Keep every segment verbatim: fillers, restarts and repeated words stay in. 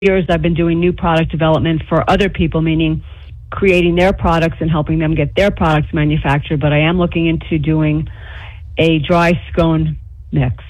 years, I've been doing new product development for other people, meaning creating their products and helping them get their products manufactured. But I am looking into doing a dry scone mix.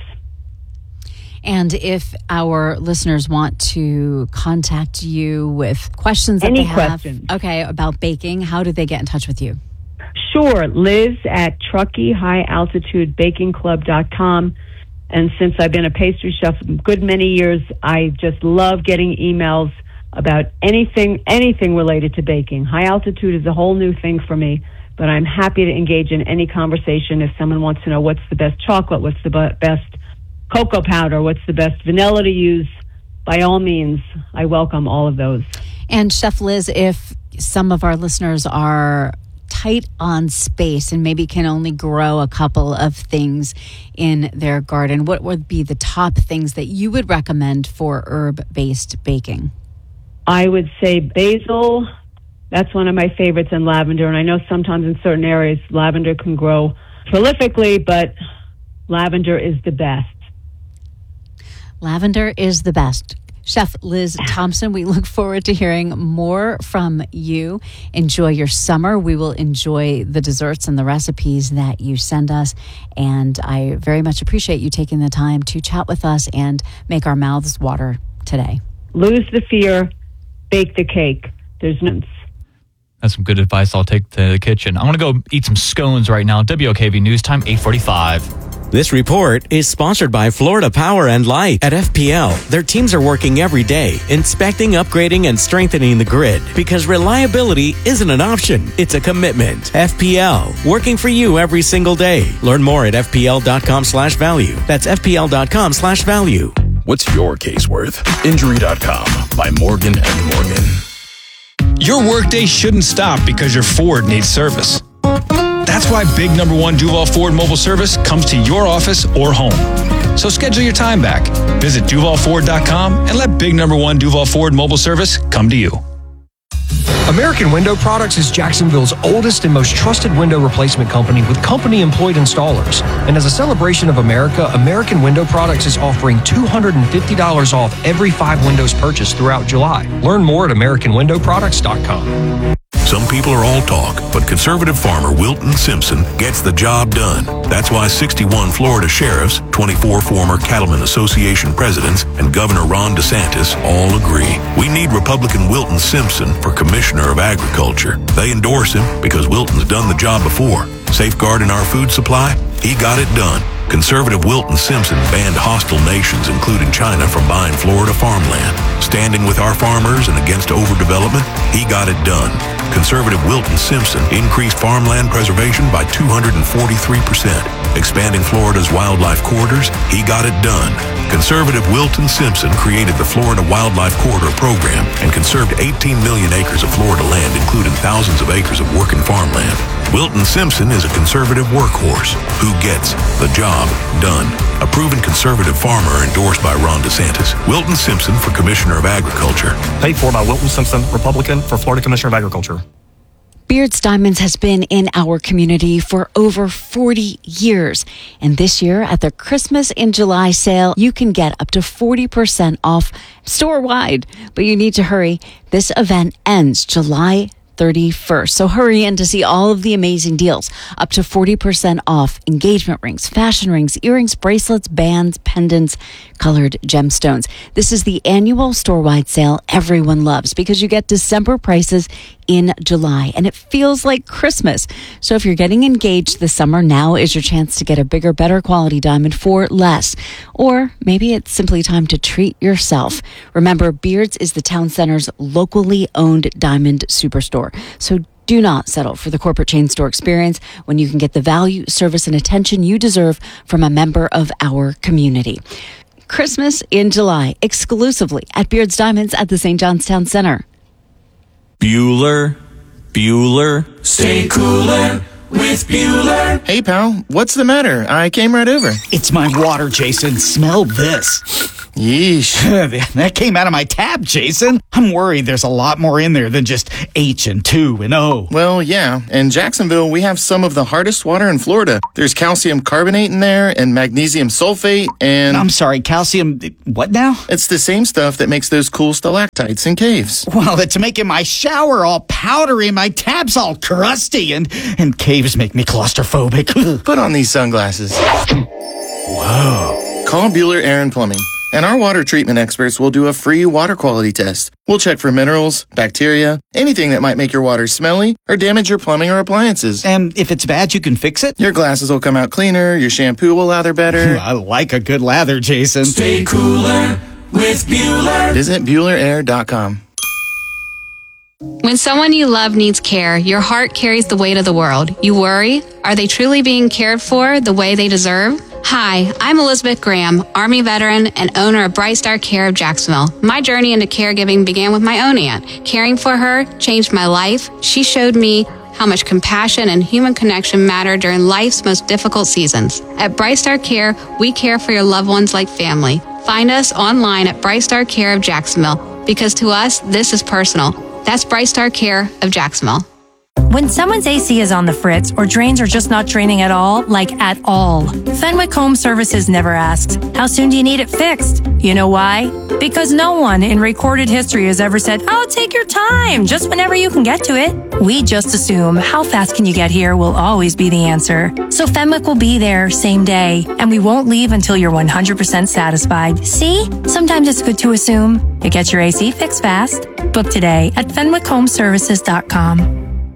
And if our listeners want to contact you with questions that Any they have, questions. okay, about baking, how do they get in touch with you? Sure, Liz at Truckee High Altitude Baking Club dot com. And since I've been a pastry chef for a good many years, I just love getting emails about anything, anything related to baking. High altitude is a whole new thing for me, but I'm happy to engage in any conversation. If someone wants to know what's the best chocolate, what's the be- best cocoa powder, what's the best vanilla to use, by all means, I welcome all of those. And Chef Liz, if some of our listeners are tight on space and maybe can only grow a couple of things in their garden, what would be the top things that you would recommend for herb-based baking? I would say basil. That's one of my favorites, and lavender. And I know sometimes in certain areas lavender can grow prolifically, but lavender is the best. Lavender is the best. Chef Liz Thompson, we look forward to hearing more from you. Enjoy your summer. We will enjoy the desserts and the recipes that you send us. And I very much appreciate you taking the time to chat with us and make our mouths water today. Lose the fear, bake the cake. There's no... That's some good advice I'll take to the kitchen. I want to go eat some scones right now. W O K V News Time, eight forty-five. This report is sponsored by Florida Power and Light. At F P L, their teams are working every day, inspecting, upgrading, and strengthening the grid, because reliability isn't an option, it's a commitment. F P L, working for you every single day. Learn more at F P L dot com slash value. That's F P L dot com slash value. What's your case worth? Injury dot com by Morgan and Morgan. Your workday shouldn't stop because your Ford needs service. That's why Big Number One Duval Ford Mobile Service comes to your office or home. So schedule your time back. Visit Duval Ford dot com and let Big Number One Duval Ford Mobile Service come to you. American Window Products is Jacksonville's oldest and most trusted window replacement company with company-employed installers. And as a celebration of America, American Window Products is offering two hundred fifty dollars off every five windows purchased throughout July. Learn more at American Window Products dot com. Some people are all talk, but conservative farmer Wilton Simpson gets the job done. That's why sixty-one Florida sheriffs, twenty-four former Cattlemen Association presidents, and Governor Ron DeSantis all agree. We need Republican Wilton Simpson for Commissioner of Agriculture. They endorse him because Wilton's done the job before. Safeguarding our food supply? He got it done. Conservative Wilton Simpson banned hostile nations, including China, from buying Florida farmland. Standing with our farmers and against overdevelopment? He got it done. Conservative Wilton Simpson increased farmland preservation by two hundred forty-three percent. Expanding Florida's wildlife corridors? He got it done. Conservative Wilton Simpson created the Florida Wildlife Corridor Program and conserved eighteen million acres of Florida land, including thousands of acres of working farmland. Wilton Simpson is a conservative workhorse who gets the job done. A proven conservative farmer endorsed by Ron DeSantis. Wilton Simpson for Commissioner of Agriculture. Paid for by Wilton Simpson, Republican, for Florida Commissioner of Agriculture. Beards Diamonds has been in our community for over forty years. And this year at their Christmas in July sale, you can get up to forty percent off store-wide. But you need to hurry. This event ends July thirty-first. So hurry in to see all of the amazing deals. Up to forty percent off engagement rings, fashion rings, earrings, bracelets, bands, pendants, colored gemstones. This is the annual store-wide sale everyone loves because you get December prices in July and it feels like Christmas. So if you're getting engaged this summer, now is your chance to get a bigger, better quality diamond for less. Or maybe it's simply time to treat yourself. Remember, Beards is the town center's locally owned diamond superstore. So do not settle for the corporate chain store experience when you can get the value, service, and attention you deserve from a member of our community. Christmas in July, exclusively at Beards Diamonds at the Saint John's Town Center. Bueller, Bueller, stay cooler with Bueller. Hey, pal, what's the matter? I came right over. It's my water, Jason. Smell this. Yeesh. That came out of my tab, Jason. I'm worried there's a lot more in there than just H and two and O. Well, yeah. In Jacksonville, we have some of the hardest water in Florida. There's calcium carbonate in there and magnesium sulfate and... I'm sorry, calcium... what now? It's the same stuff that makes those cool stalactites in caves. Well, it's making my shower all powdery, my tabs all crusty, and, and caves make me claustrophobic. Put on these sunglasses. Whoa. Call Bueller Air and Plumbing, and our water treatment experts will do a free water quality test. We'll check for minerals, bacteria, anything that might make your water smelly or damage your plumbing or appliances. And if it's bad, you can fix it? Your glasses will come out cleaner, your shampoo will lather better. I like a good lather, Jason. Stay cooler with Bueller. Visit Bueller Air dot com. When someone you love needs care, your heart carries the weight of the world. You worry, are they truly being cared for the way they deserve? Hi, I'm Elizabeth Graham, Army veteran and owner of Bright Star Care of Jacksonville. My journey into caregiving began with my own aunt. Caring for her changed my life. She showed me how much compassion and human connection matter during life's most difficult seasons. At Bright Star Care, we care for your loved ones like family. Find us online at Bright Star Care of Jacksonville, because to us, this is personal. That's Bright Star Care of Jacksonville. When someone's A C is on the fritz or drains are just not draining at all, like at all, Fenwick Home Services never asks, how soon do you need it fixed? You know why? Because no one in recorded history has ever said, oh, take your time, just whenever you can get to it. We just assume how fast can you get here will always be the answer. So Fenwick will be there same day, and we won't leave until you're one hundred percent satisfied. See? Sometimes it's good to assume. You get your A C fixed fast. Book today at fenwick home services dot com.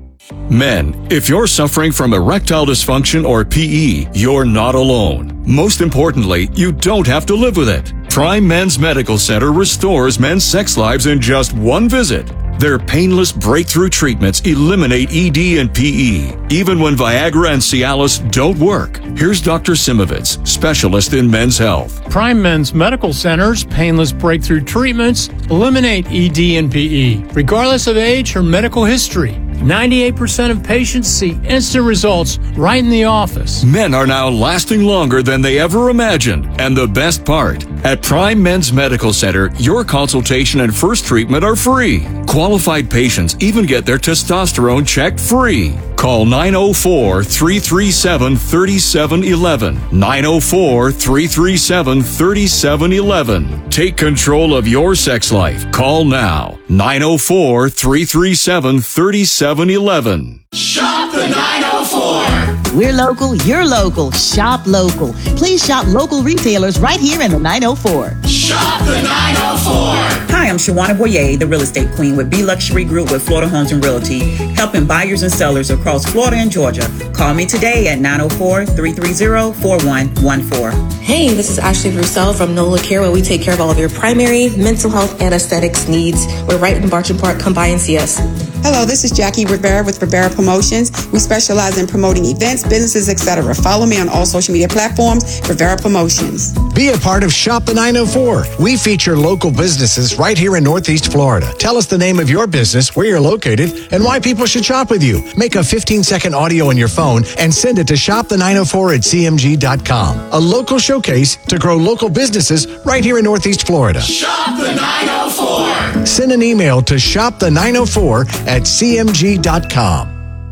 Men, if you're suffering from erectile dysfunction or P E, you're not alone. Most importantly, you don't have to live with it. Prime Men's Medical Center restores men's sex lives in just one visit. Their painless breakthrough treatments eliminate E D and P E, even when Viagra and Cialis don't work. Here's Doctor Simovitz, specialist in men's health. Prime Men's Medical Center's painless breakthrough treatments eliminate E D and P E, regardless of age or medical history. ninety-eight percent of patients see instant results right in the office. Men are now lasting longer than they ever imagined. And the best part, at Prime Men's Medical Center, your consultation and first treatment are free. Qualified patients even get their testosterone checked free. Call nine oh four, three three seven, three seven one one. nine oh four, three three seven, three seven one one. Take control of your sex life. Call now. nine oh four, three three seven, three seven one one. Shop the nine oh four. We're local, you're local. Shop local. Please shop local retailers right here in the nine oh four. Shop the nine oh four. Hi, I'm Shawana Boyer, the real estate queen with B Luxury Group with Florida Homes and Realty, helping buyers and sellers across Florida and Georgia. Call me today at nine oh four, three three zero, four one one four. Hey, this is Ashley Roussel from NOLA Care, where we take care of all of your primary mental health and aesthetics needs. We're right in Barton Park. Come by and see us. Hello, this is Jackie Rivera with Rivera Promotions. We specialize in promoting events, businesses, et cetera. Follow me on all social media platforms, Rivera Promotions. Be a part of Shop the nine oh four. We feature local businesses right here in Northeast Florida. Tell us the name of your business, where you're located, and why people should shop with you. Make a fifteen second audio on your phone and send it to shop the nine oh four at c m g dot com. A local showcase to grow local businesses right here in Northeast Florida. Shop the nine oh four. Send an email to shop the nine oh four at c m g dot com.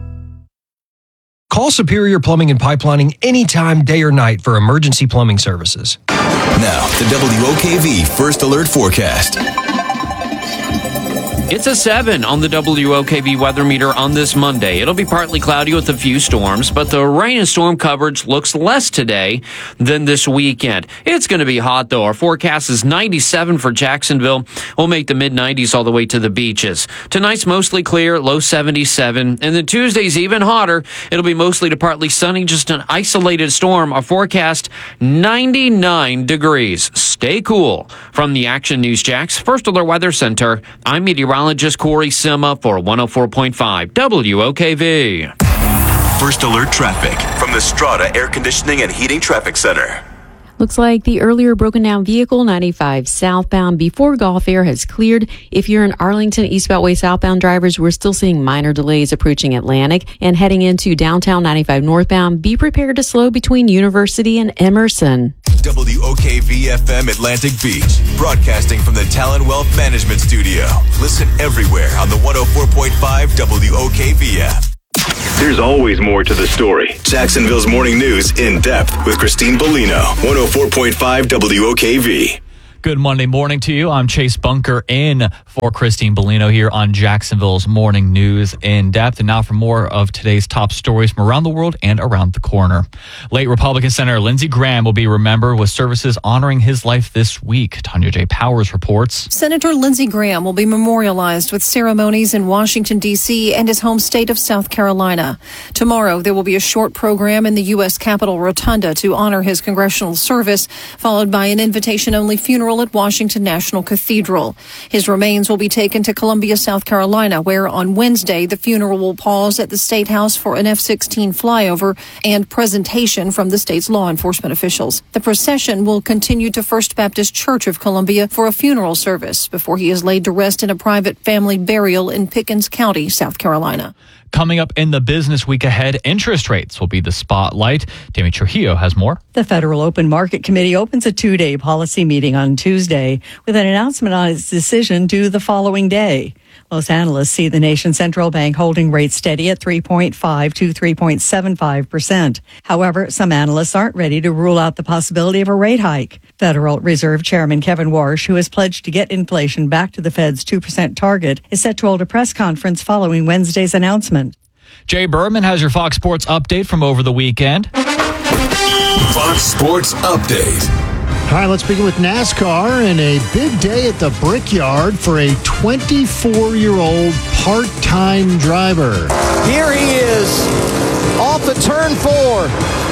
Call Superior Plumbing and Pipelining anytime, day or night for emergency plumbing services. Now, the W O K V First Alert Forecast. It's a seven on the W O K V weather meter on this Monday. It'll be partly cloudy with a few storms, but the rain and storm coverage looks less today than this weekend. It's going to be hot, though. Our forecast is ninety-seven for Jacksonville. We'll make the mid nineties all the way to the beaches. Tonight's mostly clear, low seventy-seven. And then Tuesday's even hotter. It'll be mostly to partly sunny, just an isolated storm. Our forecast, ninety-nine degrees. Stay cool. From the Action News Jax First Alert Weather Center, I'm meteorologist Corey Sima for one oh four point five W O K V. First Alert Traffic from the Strata Air Conditioning and Heating Traffic Center. Looks like the earlier broken down vehicle, ninety-five southbound before Gulf Air, has cleared. If you're in Arlington, East Beltway southbound drivers, we're still seeing minor delays approaching Atlantic. And heading into downtown ninety-five northbound, be prepared to slow between University and Emerson. W O K V F M Atlantic Beach, broadcasting from the Talon Wealth Management Studio. Listen everywhere on the one oh four point five W O K V F. There's always more to the story. Jacksonville's Morning News in depth with Christine Bellino, one oh four point five W O K V. Good Monday morning to you. I'm Chase Bunker in for Christine Bellino here on Jacksonville's Morning News in depth. And now for more of today's top stories from around the world and around the corner. Late Republican Senator Lindsey Graham will be remembered with services honoring his life this week. Tanya J. Powers reports. Senator Lindsey Graham will be memorialized with ceremonies in Washington, D C and his home state of South Carolina. Tomorrow, there will be a short program in the U S Capitol Rotunda to honor his congressional service, followed by an invitation-only funeral at Washington National Cathedral. His remains will be taken to Columbia, South Carolina, where on Wednesday the funeral will pause at the State House for an F sixteen flyover and presentation from the state's law enforcement officials. The procession will continue to First Baptist Church of Columbia for a funeral service before he is laid to rest in a private family burial in Pickens County, South Carolina. Coming up in the business week ahead, interest rates will be the spotlight. Tammy Trujillo has more. The Federal Open Market Committee opens a two-day policy meeting on Tuesday with an announcement on its decision due the following day. Most analysts see the nation's central bank holding rates steady at three point five to three point seven five percent. However, some analysts aren't ready to rule out the possibility of a rate hike. Federal Reserve Chairman Kevin Warsh, who has pledged to get inflation back to the Fed's two percent target, is set to hold a press conference following Wednesday's announcement. Jay Berman has your Fox Sports update from over the weekend. Fox Sports Update. All right, let's begin with NASCAR and a big day at the Brickyard for a twenty-four-year-old part-time driver. Here he is, off at turn four.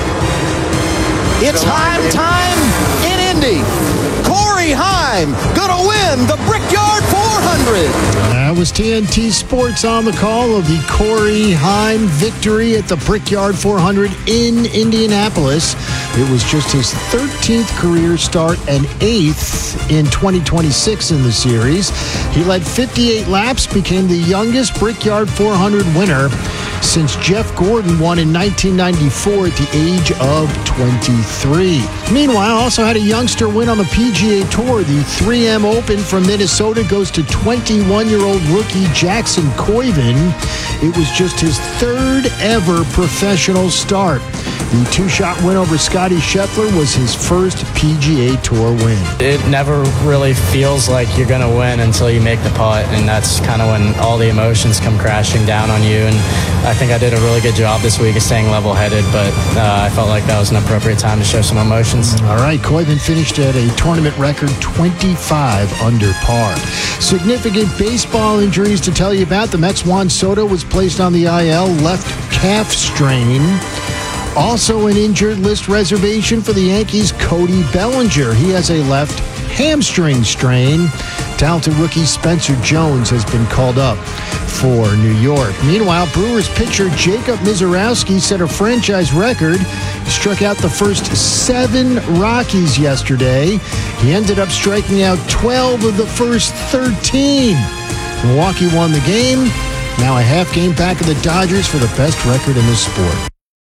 It's Heim time in Indy. Corey Heim gonna win the Brickyard four hundred. That was T N T Sports on the call of the Corey Heim victory at the Brickyard four hundred in Indianapolis. It was just his thirteenth career start and eighth in twenty twenty-six in the series. He led fifty-eight laps, became the youngest Brickyard four hundred winner since Jeff Gordon won in nineteen ninety-four at the age of twenty-three. Meanwhile, also had a youngster win on the P G A Tour. The three M Open from Minnesota goes to twenty-one-year-old rookie Jackson Koiven. It was just his third ever professional start. The two-shot win over Scotty Scheffler was his first P G A Tour win. It never really feels like you're going to win until you make the putt, and that's kind of when all the emotions come crashing down on you. And I think I did a really good job this week of staying level-headed, but uh, I felt like that was an appropriate time to show some emotions. All right, Koiven finished at a tournament record twenty-five under par. Significant baseball injuries to tell you about. The Mets' Juan Soto was placed on the I L, left calf strain. Also an injured list reservation for the Yankees, Cody Bellinger. He has a left hamstring strain. Talented rookie Spencer Jones has been called up for New York. Meanwhile, Brewers pitcher Jacob Mizorowski set a franchise record. He struck out the first seven Rockies yesterday. He ended up striking out twelve of the first thirteen. Milwaukee won the game. Now a half game back of the Dodgers for the best record in the sport.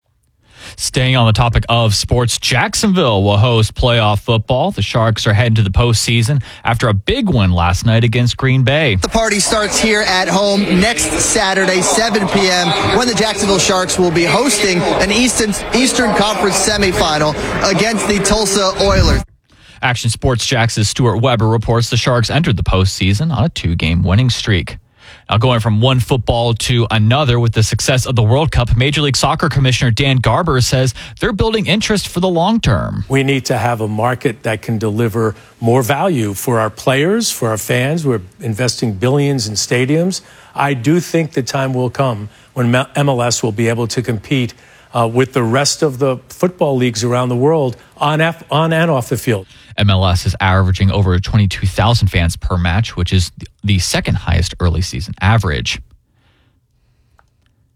Staying on the topic of sports, Jacksonville will host playoff football. The Sharks are heading to the postseason after a big win last night against Green Bay. The party starts here at home next Saturday, seven p.m., when the Jacksonville Sharks will be hosting an Eastern, Eastern Conference semifinal against the Tulsa Oilers. Action Sports Jax's Stuart Weber reports the Sharks entered the postseason on a two-game winning streak. Now, going from one football to another with the success of the World Cup, Major League Soccer Commissioner Dan Garber says they're building interest for the long term. We need to have a market that can deliver more value for our players, for our fans. We're investing billions in stadiums. I do think the time will come when M L S will be able to compete uh, with the rest of the football leagues around the world on, F- on and off the field. M L S is averaging over twenty-two thousand fans per match, which is the second highest early season average.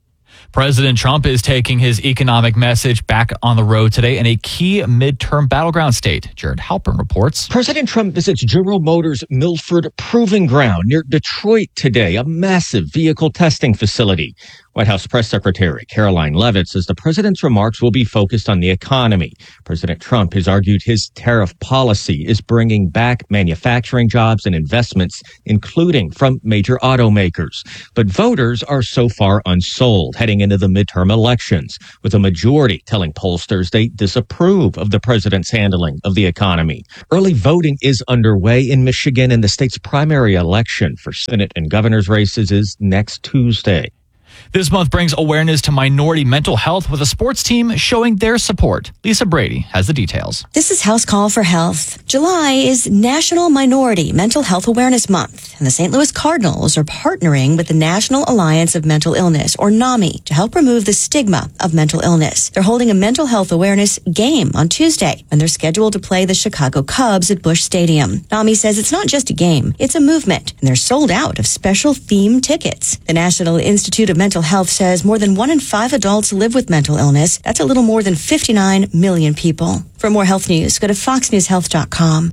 President Trump is taking his economic message back on the road today in a key midterm battleground state. Jared Halpern reports. President Trump visits General Motors' Milford Proving Ground near Detroit today, a massive vehicle testing facility. White House Press Secretary Caroline Leavitt says the president's remarks will be focused on the economy. President Trump has argued his tariff policy is bringing back manufacturing jobs and investments, including from major automakers. But voters are so far unsold heading into the midterm elections, with a majority telling pollsters they disapprove of the president's handling of the economy. Early voting is underway in Michigan, and the state's primary election for Senate and governor's races is next Tuesday. This month brings awareness to minority mental health with a sports team showing their support. Lisa Brady has the details. This is House Call for Health. July is National Minority Mental Health Awareness Month, and the Saint Louis Cardinals are partnering with the National Alliance of Mental Illness, or NAMI, to help remove the stigma of mental illness. They're holding a mental health awareness game on Tuesday, and they're scheduled to play the Chicago Cubs at Busch Stadium. NAMI says it's not just a game, it's a movement, and they're sold out of special theme tickets. The National Institute of Mental Health says more than one in five adults live with mental illness. That's a little more than fifty-nine million people. For more health news, go to fox news health dot com.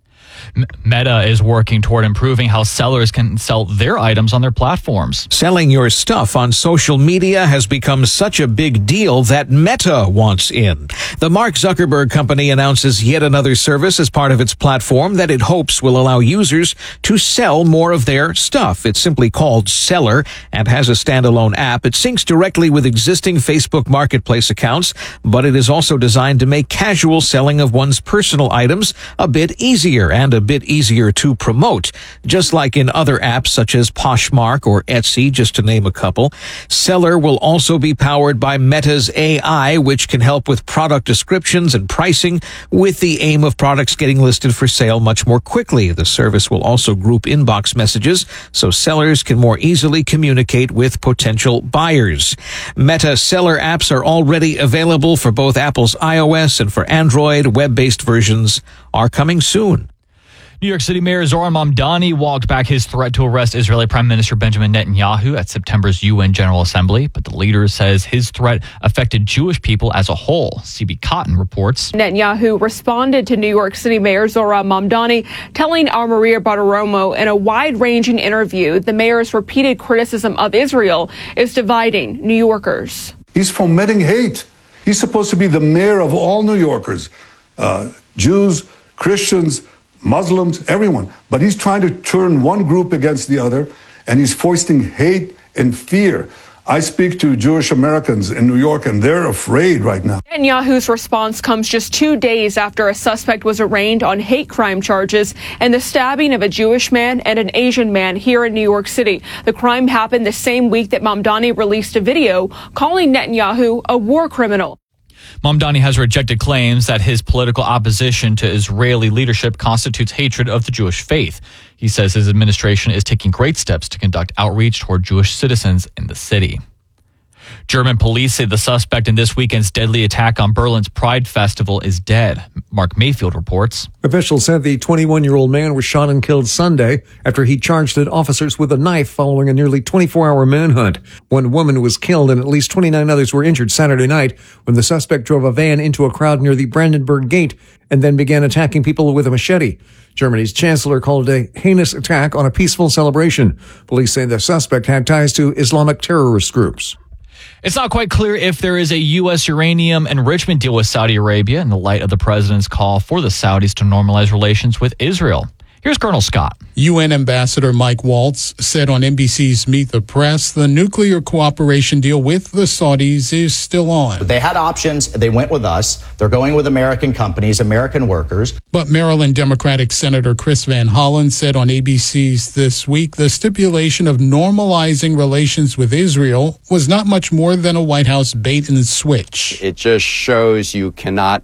Meta is working toward improving how sellers can sell their items on their platforms. Selling your stuff on social media has become such a big deal that Meta wants in. The Mark Zuckerberg company announces yet another service as part of its platform that it hopes will allow users to sell more of their stuff. It's simply called Seller and has a standalone app. It syncs directly with existing Facebook Marketplace accounts, but it is also designed to make casual selling of one's personal items a bit easier and a bit easier to promote. Just like in other apps such as Poshmark or Etsy, just to name a couple, Seller will also be powered by Meta's A I, which can help with product descriptions and pricing with the aim of products getting listed for sale much more quickly. The service will also group inbox messages so sellers can more easily communicate with potential buyers. Meta Seller apps are already available for both Apple's iOS and for Android. Web-based versions are coming soon. New York City Mayor Zohran Mamdani walked back his threat to arrest Israeli Prime Minister Benjamin Netanyahu at September's U N General Assembly, but the leader says his threat affected Jewish people as a whole. C B Cotton reports. Netanyahu responded to New York City Mayor Zohran Mamdani, telling our Maria Bartiromo in a wide-ranging interview the mayor's repeated criticism of Israel is dividing New Yorkers. He's fomenting hate. He's supposed to be the mayor of all New Yorkers, uh, Jews, Christians, Muslims, everyone. But he's trying to turn one group against the other, and he's foisting hate and fear. I speak to Jewish Americans in New York, and they're afraid right now. Netanyahu's response comes just two days after a suspect was arraigned on hate crime charges and the stabbing of a Jewish man and an Asian man here in New York City. The crime happened the same week that Mamdani released a video calling Netanyahu a war criminal. Mamdani has rejected claims that his political opposition to Israeli leadership constitutes hatred of the Jewish faith. He says his administration is taking great steps to conduct outreach toward Jewish citizens in the city. German police say the suspect in this weekend's deadly attack on Berlin's Pride Festival is dead. Mark Mayfield reports. Officials said the twenty-one-year-old man was shot and killed Sunday after he charged at officers with a knife following a nearly twenty-four hour manhunt. One woman was killed and at least twenty-nine others were injured Saturday night when the suspect drove a van into a crowd near the Brandenburg Gate and then began attacking people with a machete. Germany's chancellor called it a heinous attack on a peaceful celebration. Police say the suspect had ties to Islamic terrorist groups. It's not quite clear if there is a U S uranium enrichment deal with Saudi Arabia in the light of the president's call for the Saudis to normalize relations with Israel. Here's Colonel Scott. U N Ambassador Mike Waltz said on N B C's Meet the Press the nuclear cooperation deal with the Saudis is still on. They had options. They went with us. They're going with American companies, American workers. But Maryland Democratic Senator Chris Van Hollen said on A B C's This Week the stipulation of normalizing relations with Israel was not much more than a White House bait and switch. It just shows you cannot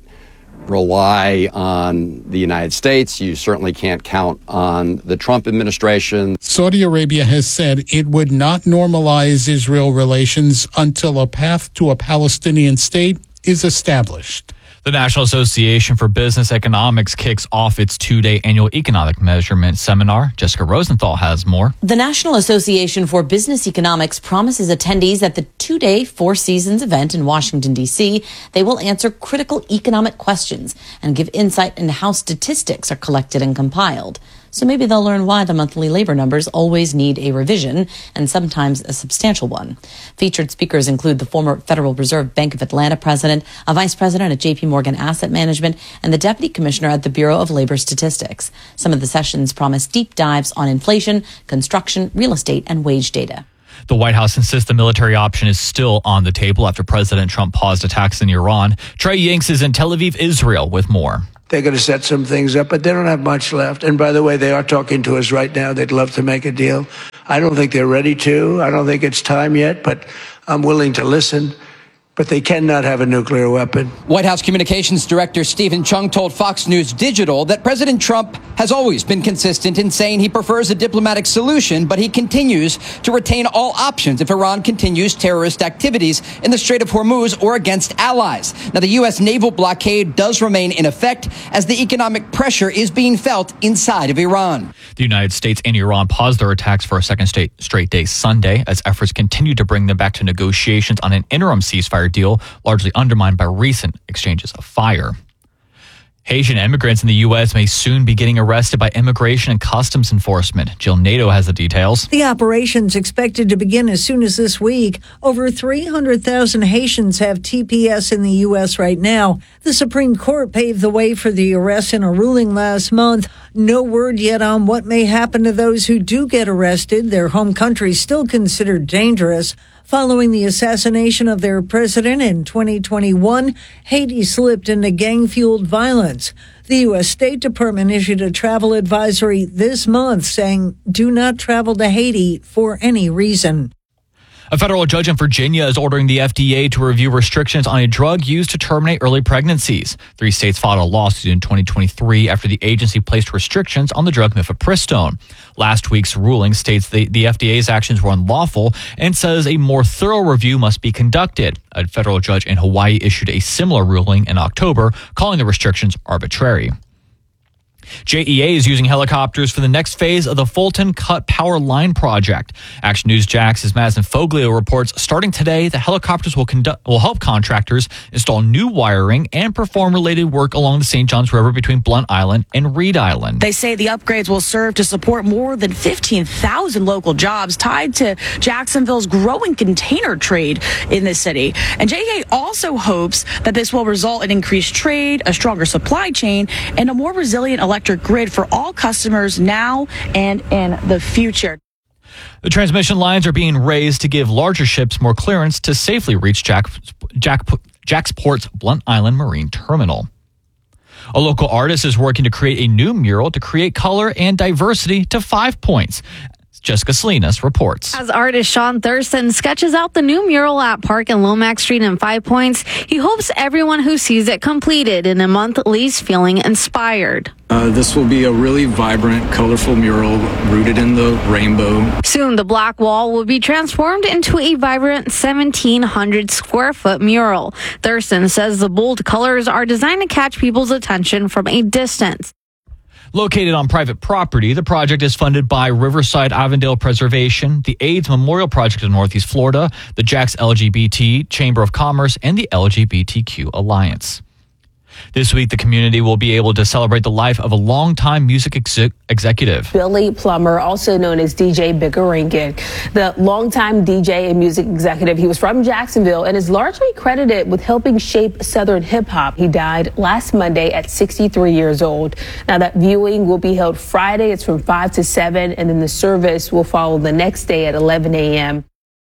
rely on the United States. You certainly can't count on the Trump administration. Saudi Arabia has said it would not normalize Israel relations until a path to a Palestinian state is established. The National Association for Business Economics kicks off its two-day annual economic measurement seminar. Jessica Rosenthal has more. The National Association for Business Economics promises attendees at the two-day Four Seasons event in Washington, D C they will answer critical economic questions and give insight into how statistics are collected and compiled. So maybe they'll learn why the monthly labor numbers always need a revision, and sometimes a substantial one. Featured speakers include the former Federal Reserve Bank of Atlanta president, a vice president at J P Morgan Asset Management, and the deputy commissioner at the Bureau of Labor Statistics. Some of the sessions promise deep dives on inflation, construction, real estate, and wage data. The White House insists the military option is still on the table after President Trump paused attacks in Iran. Trey Yanks is in Tel Aviv, Israel, with more. They're going to set some things up, but they don't have much left. And by the way, they are talking to us right now. They'd love to make a deal. I don't think they're ready to. I don't think it's time yet, but I'm willing to listen. But they cannot have a nuclear weapon. White House Communications Director Stephen Chung told Fox News Digital that President Trump has always been consistent in saying he prefers a diplomatic solution, but he continues to retain all options if Iran continues terrorist activities in the Strait of Hormuz or against allies. Now, the U S naval blockade does remain in effect as the economic pressure is being felt inside of Iran. The United States and Iran paused their attacks for a second straight day Sunday as efforts continue to bring them back to negotiations on an interim ceasefire deal, largely undermined by recent exchanges of fire. Haitian immigrants in the U S may soon be getting arrested by Immigration and Customs Enforcement. Jill Nato has the details. The operation's expected to begin as soon as this week. Over three hundred thousand Haitians have T P S in the U S right now. The Supreme Court paved the way for the arrest in a ruling last month. No word yet on what may happen to those who do get arrested. Their home country still considered dangerous. Following the assassination of their president in twenty twenty-one, Haiti slipped into gang-fueled violence. The U S State Department issued a travel advisory this month saying, do not travel to Haiti for any reason. A federal judge in Virginia is ordering the F D A to review restrictions on a drug used to terminate early pregnancies. Three states filed a lawsuit in twenty twenty-three after the agency placed restrictions on the drug mifepristone. Last week's ruling states the, the F D A's actions were unlawful and says a more thorough review must be conducted. A federal judge in Hawaii issued a similar ruling in October, calling the restrictions arbitrary. J E A is using helicopters for the next phase of the Fulton Cut Power Line project. Action News Jax's Madison Foglio reports starting today, the helicopters will conduct, will help contractors install new wiring and perform related work along the Saint Johns River between Blunt Island and Reed Island. They say the upgrades will serve to support more than fifteen thousand local jobs tied to Jacksonville's growing container trade in the city. And J E A also hopes that this will result in increased trade, a stronger supply chain, and a more resilient electric grid for all customers now and in the future. The transmission lines are being raised to give larger ships more clearance to safely reach Jack, Jack, Jacksport's Blunt Island Marine Terminal. A local artist is working to create a new mural to create color and diversity to Five Points. Jessica Salinas reports. As artist Sean Thurston sketches out the new mural at Park and Lomax Street in Five Points, he hopes everyone who sees it completed in a month leaves feeling inspired. Uh, this will be a really vibrant, colorful mural rooted in the rainbow. Soon, the black wall will be transformed into a vibrant seventeen hundred square foot mural. Thurston says the bold colors are designed to catch people's attention from a distance. Located on private property, the project is funded by Riverside Avondale Preservation, the AIDS Memorial Project of Northeast Florida, the Jax L G B T Chamber of Commerce, and the L G B T Q Alliance. This week, the community will be able to celebrate the life of a longtime music ex- executive. Billy Plummer, also known as D J Biggerington, the longtime D J and music executive. He was from Jacksonville and is largely credited with helping shape Southern hip hop. He died last Monday at sixty-three years old. Now, that viewing will be held Friday. It's from five to seven, and then the service will follow the next day at eleven a.m.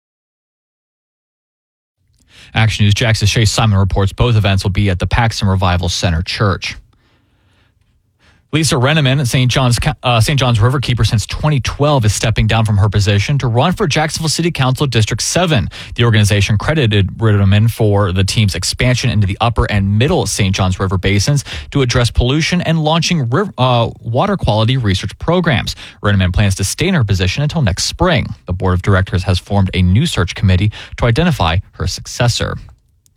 Action News Jax's Shay Simon reports both events will be at the Paxton Revival Center Church. Lisa Renneman, Saint John's uh, Saint John's Riverkeeper since twenty twelve, is stepping down from her position to run for Jacksonville City Council District seven. The organization credited Renneman for the team's expansion into the upper and middle Saint John's River basins to address pollution and launching river, uh, water quality research programs. Renneman plans to stay in her position until next spring. The board of directors has formed a new search committee to identify her successor.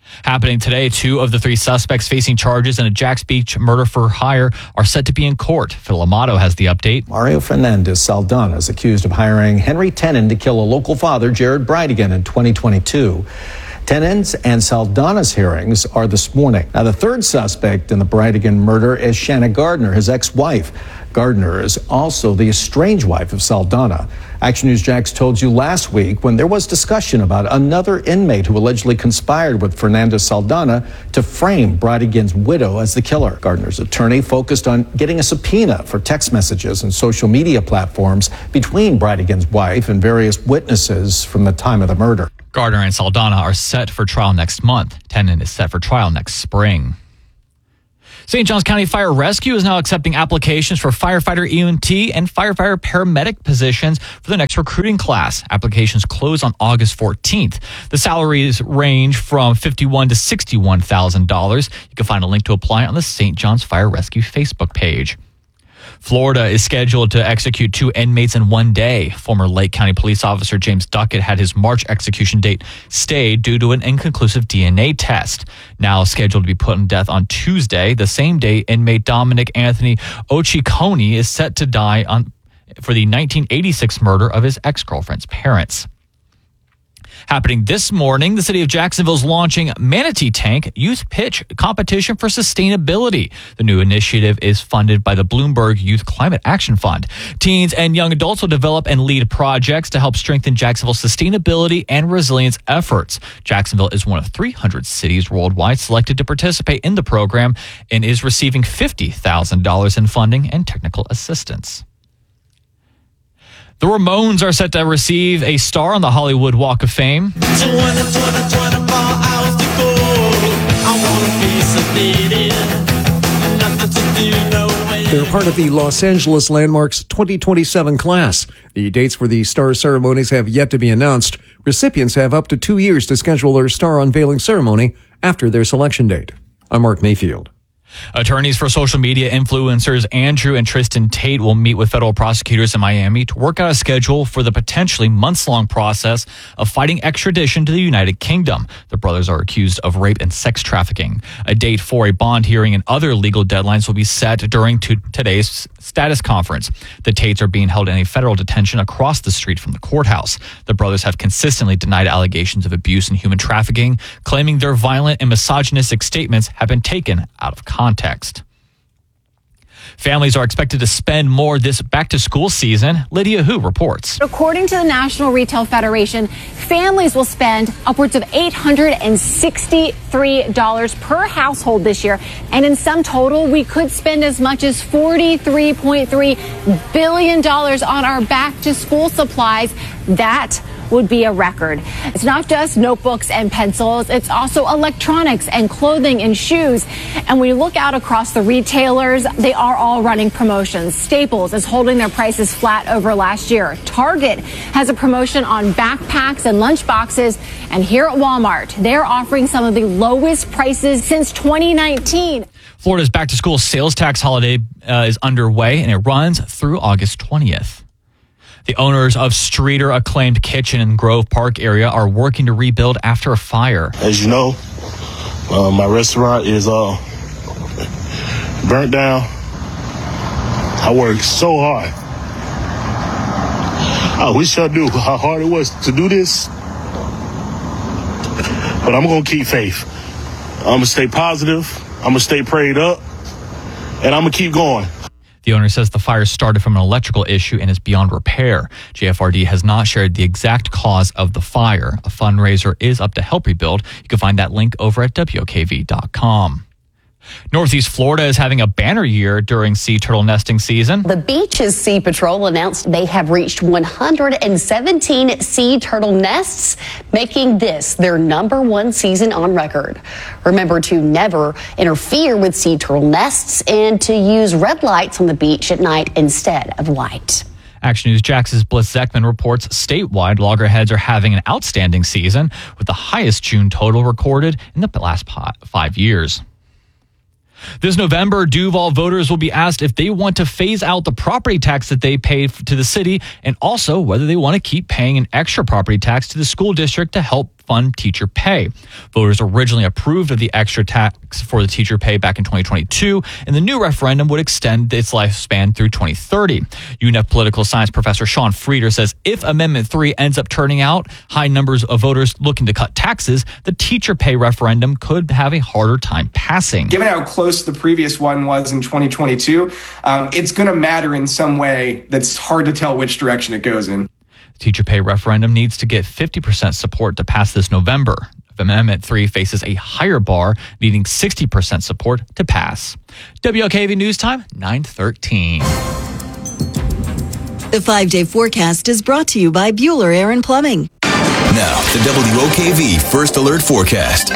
Happening today, two of the three suspects facing charges in a Jacks Beach murder for hire are set to be in court. Phil Amato has the update. Mario Fernandez Saldana is accused of hiring Henry Tenon to kill a local father, Jared Bridegan, in twenty twenty-two. Tenon's and Saldana's hearings are this morning. Now, the third suspect in the Bridegan murder is Shanna Gardner, his ex-wife. Gardner is also the estranged wife of Saldana. Action News Jax told you last week when there was discussion about another inmate who allegedly conspired with Fernandez Saldana to frame Bridegan's widow as the killer. Gardner's attorney focused on getting a subpoena for text messages and social media platforms between Bridegan's wife and various witnesses from the time of the murder. Gardner and Saldana are set for trial next month. Tenon is set for trial next spring. Saint Johns County Fire Rescue is now accepting applications for firefighter E M T and firefighter paramedic positions for the next recruiting class. Applications close on August fourteenth. The salaries range from fifty-one thousand dollars to sixty-one thousand dollars. You can find a link to apply on the Saint Johns Fire Rescue Facebook page. Florida is scheduled to execute two inmates in one day. Former Lake County police officer James Duckett had his March execution date stayed due to an inconclusive D N A test. Now scheduled to be put in death on Tuesday, the same day inmate Dominic Anthony Ochikoni is set to die on for the nineteen eighty-six murder of his ex-girlfriend's parents. Happening this morning, the city of Jacksonville is launching Manatee Tank Youth Pitch Competition for Sustainability. The new initiative is funded by the Bloomberg Youth Climate Action Fund. Teens and young adults will develop and lead projects to help strengthen Jacksonville's sustainability and resilience efforts. Jacksonville is one of three hundred cities worldwide selected to participate in the program and is receiving fifty thousand dollars in funding and technical assistance. The Ramones are set to receive a star on the Hollywood Walk of Fame. They're part of the Los Angeles Landmarks twenty twenty-seven class. The dates for the star ceremonies have yet to be announced. Recipients have up to two years to schedule their star unveiling ceremony after their selection date. I'm Mark Mayfield. Attorneys for social media influencers Andrew and Tristan Tate will meet with federal prosecutors in Miami to work out a schedule for the potentially months-long process of fighting extradition to the United Kingdom. The brothers are accused of rape and sex trafficking. A date for a bond hearing and other legal deadlines will be set during to today's status conference. The Tates are being held in a federal detention across the street from the courthouse. The brothers have consistently denied allegations of abuse and human trafficking, claiming their violent and misogynistic statements have been taken out of context. Context. Families are expected to spend more this back-to-school season. Lydia Hu reports. According to the National Retail Federation, families will spend upwards of eight hundred sixty-three dollars per household this year. And in sum total, we could spend as much as forty-three point three billion dollars on our back-to-school supplies. That would be a record. It's not just notebooks and pencils, it's also electronics and clothing and shoes. And when you look out across the retailers, they are all running promotions. Staples is holding their prices flat over last year. Target has a promotion on backpacks and lunch boxes. And here at Walmart, they're offering some of the lowest prices since twenty nineteen. Florida's back-to-school sales tax holiday uh, is underway, and it runs through August twentieth. The owners of Streeter Acclaimed Kitchen in Grove Park area are working to rebuild after a fire. As you know, uh, my restaurant is uh, burnt down. I worked so hard. I wish I knew how hard it was to do this, but I'm going to keep faith. I'm going to stay positive. I'm going to stay prayed up, and I'm going to keep going. The owner says the fire started from an electrical issue and is beyond repair. J F R D has not shared the exact cause of the fire. A fundraiser is up to help rebuild. You can find that link over at W O K V dot com. Northeast Florida is having a banner year during sea turtle nesting season. The Beaches Sea Patrol announced they have reached one hundred seventeen sea turtle nests, making this their number one season on record. Remember to never interfere with sea turtle nests and to use red lights on the beach at night instead of white. Action News Jax's Bliss Zeckman reports statewide loggerheads are having an outstanding season with the highest June total recorded in the last five years. This November, Duval voters will be asked if they want to phase out the property tax that they pay to the city and also whether they want to keep paying an extra property tax to the school district to help fund teacher pay. Voters originally approved of the extra tax for the teacher pay back in twenty twenty-two, and the new referendum would extend its lifespan through twenty thirty. U N F political science professor Sean Frieder says if Amendment three ends up turning out high numbers of voters looking to cut taxes, the teacher pay referendum could have a harder time passing. Given how close the previous one was in twenty twenty-two, um, it's going to matter in some way that's hard to tell which direction it goes in. The teacher pay referendum needs to get fifty percent support to pass this November. Amendment three faces a higher bar, needing sixty percent support to pass. W L K V News Time, nine thirteen. The five-day forecast is brought to you by Bueller Air and Plumbing. Now, the W O K V First Alert Forecast.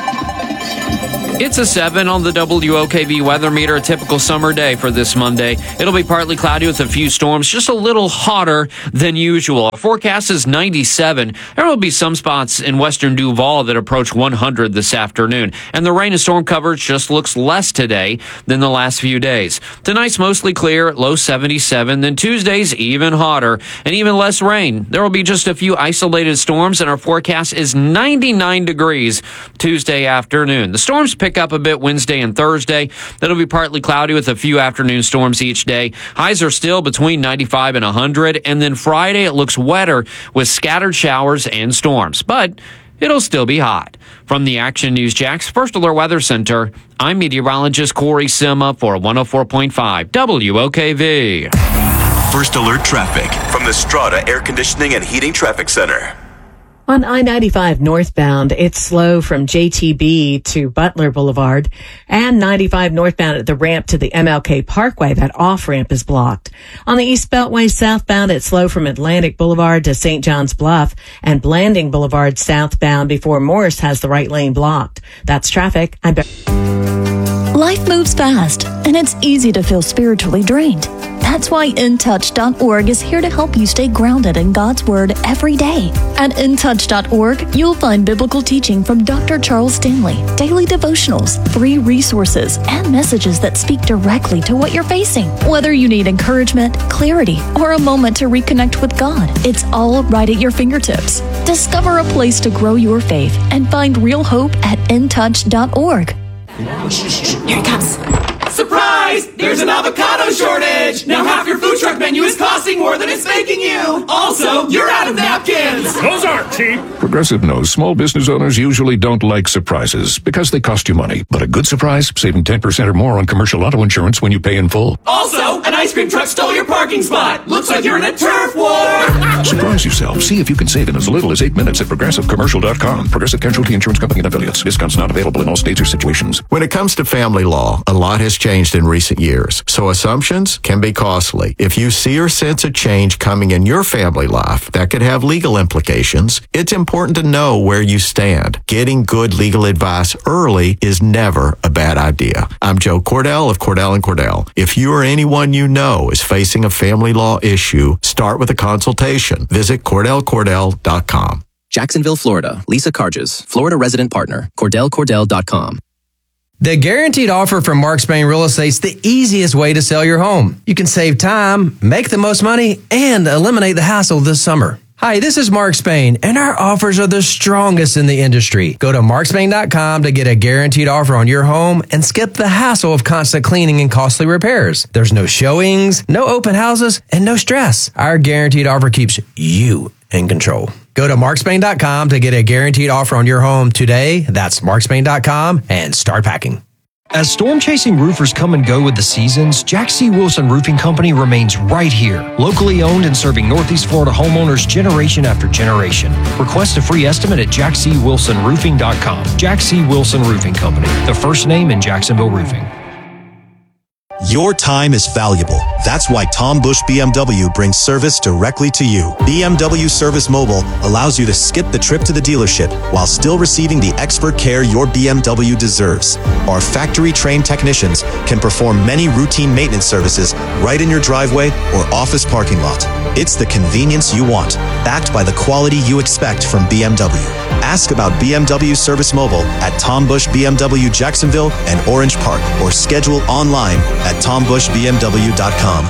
It's a seven on the W O K V weather meter, a typical summer day for this Monday. It'll be partly cloudy with a few storms, just a little hotter than usual. Our forecast is ninety-seven. There will be some spots in western Duval that approach one hundred this afternoon. And the rain and storm coverage just looks less today than the last few days. Tonight's mostly clear, low seventy-seven. Then Tuesday's even hotter and even less rain. There will be just a few isolated storms, and our forecast is ninety-nine degrees Tuesday afternoon. The storms pick up a bit Wednesday and Thursday. That'll be partly cloudy with a few afternoon storms each day. Highs are still between ninety-five and one hundred. And then Friday, it looks wetter with scattered showers and storms. But it'll still be hot. From the Action News Jax First Alert Weather Center, I'm meteorologist Corey Sima for one oh four point five W O K V. First Alert Traffic from the Strata Air Conditioning and Heating Traffic Center. On I ninety-five northbound, it's slow from J T B to Butler Boulevard, and ninety-five northbound at the ramp to the M L K Parkway. That off-ramp is blocked. On the East Beltway southbound, it's slow from Atlantic Boulevard to Saint John's Bluff and Blanding Boulevard southbound before Morris has the right lane blocked. That's traffic. I'm be- Life moves fast, and it's easy to feel spiritually drained. That's why In Touch dot org is here to help you stay grounded in God's Word every day. At In Touch dot org, you'll find biblical teaching from Doctor Charles Stanley, daily devotionals, free resources, and messages that speak directly to what you're facing. Whether you need encouragement, clarity, or a moment to reconnect with God, it's all right at your fingertips. Discover a place to grow your faith and find real hope at In Touch dot org. Here it comes. Surprise! There's an avocado shortage! Now half your food truck menu is costing more than it's making you! Also, you're out of napkins! Those aren't cheap! Progressive knows small business owners usually don't like surprises because they cost you money. But a good surprise, saving ten percent or more on commercial auto insurance when you pay in full. Also, an ice cream truck stole your parking spot! Looks like you're in a turf war! Surprise yourself. See if you can save in as little as eight minutes at progressive commercial dot com. Progressive Casualty Insurance Company and affiliates. Discounts not available in all states or situations. When it comes to family law, a lot has changed in recent years, so assumptions can be costly. If you see or sense a change coming in your family life that could have legal implications, it's important to know where you stand. Getting good legal advice early is never a bad idea. I'm Joe Cordell of Cordell and Cordell. If you or anyone you know is facing a family law issue, start with a consultation. Visit Cordell Cordell dot com. Jacksonville, Florida. Lisa Carges, Florida resident partner. Cordell Cordell dot com. The guaranteed offer from Mark Spain Real Estate is the easiest way to sell your home. You can save time, make the most money, and eliminate the hassle this summer. Hi, this is Mark Spain, and our offers are the strongest in the industry. Go to mark spain dot com to get a guaranteed offer on your home and skip the hassle of constant cleaning and costly repairs. There's no showings, no open houses, and no stress. Our guaranteed offer keeps you in control. Go to mark spain dot com to get a guaranteed offer on your home today. That's mark spain dot com and start packing. As storm-chasing roofers come and go with the seasons, Jack C. Wilson Roofing Company remains right here, locally owned and serving Northeast Florida homeowners generation after generation. Request a free estimate at jack c wilson roofing dot com. Jack C. Wilson Roofing Company, the first name in Jacksonville roofing. Your time is valuable. That's why Tom Busch B M W brings service directly to you. B M W Service Mobile allows you to skip the trip to the dealership while still receiving the expert care your B M W deserves. Our factory-trained technicians can perform many routine maintenance services right in your driveway or office parking lot. It's the convenience you want, backed by the quality you expect from B M W. Ask about B M W Service Mobile at Tom Busch B M W Jacksonville and Orange Park, or schedule online at tom busch b m w dot com.